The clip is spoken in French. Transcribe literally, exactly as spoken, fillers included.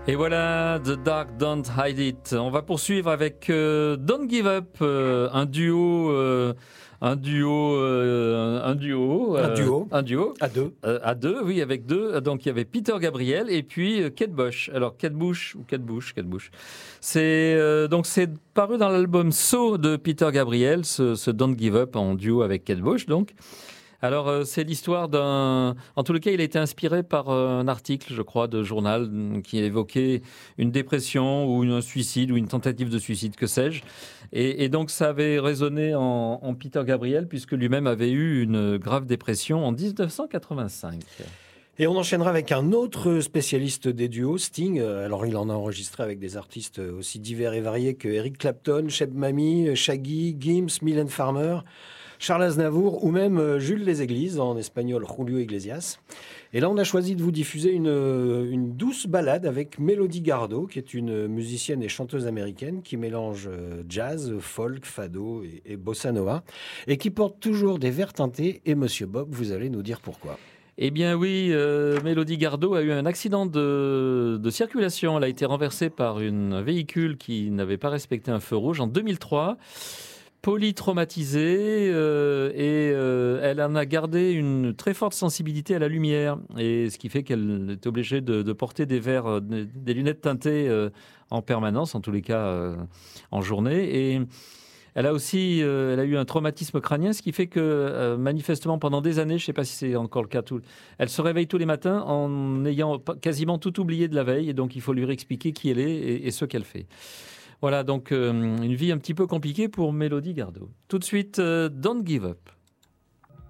Et voilà, The Dark Don't Hide It. On va poursuivre avec euh, Don't Give Up, euh, un duo, euh, un duo, euh, un duo, Un euh, duo, un duo à deux. euh, à deux, oui, avec deux. Donc il y avait Peter Gabriel et puis euh, Kate Bush. Alors Kate Bush ou Kate Bush, Kate Bush. C'est euh, donc c'est paru dans l'album So de Peter Gabriel, ce, ce Don't Give Up en duo avec Kate Bush, donc. Alors, euh, c'est l'histoire d'un... En tous les cas, il a été inspiré par euh, un article, je crois, de journal mm, qui évoquait une dépression ou une- un suicide ou une tentative de suicide, que sais-je. Et, et donc, ça avait résonné en, en Peter Gabriel, puisque lui-même avait eu une grave dépression en dix-neuf cent quatre-vingt-cinq. Et on enchaînera avec un autre spécialiste des duos, Sting. Euh, Alors, il en a enregistré avec des artistes aussi divers et variés que Eric Clapton, Cheb Mami, Shaggy, Gims, Mylène Farmer, Charles Aznavour ou même euh, Jules Les Églises, en espagnol Julio Iglesias. Et là, on a choisi de vous diffuser une, une douce balade avec Melody Gardot, qui est une musicienne et chanteuse américaine qui mélange euh, jazz, folk, fado et, et bossa nova, et qui porte toujours des verres teintés. Et Monsieur Bob, vous allez nous dire pourquoi. Eh bien oui, euh, Mélodie Gardot a eu un accident de, de circulation. Elle a été renversée par une- un véhicule qui n'avait pas respecté un feu rouge en deux mille trois. Polytraumatisée euh, et euh, elle en a gardé une très forte sensibilité à la lumière. Et ce qui fait qu'elle est obligée de, de porter des verres, euh, des, des lunettes teintées euh, en permanence, en tous les cas euh, en journée. Et elle a aussi euh, elle a eu un traumatisme crânien, ce qui fait que euh, manifestement pendant des années, je ne sais pas si c'est encore le cas, tout, elle se réveille tous les matins en ayant pas- quasiment tout oublié de la veille, et donc il faut lui réexpliquer qui elle est et, et ce qu'elle fait. Voilà, donc euh, une vie un petit peu compliquée pour Mélodie Gardot. Tout de suite, euh, Don't Give Up.